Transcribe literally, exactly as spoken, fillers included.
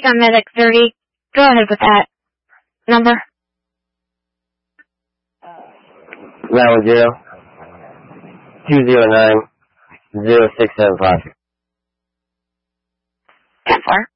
on Medic thirty. Go ahead with that number. nine one zero, two zero nine, zero six seven five. ten four.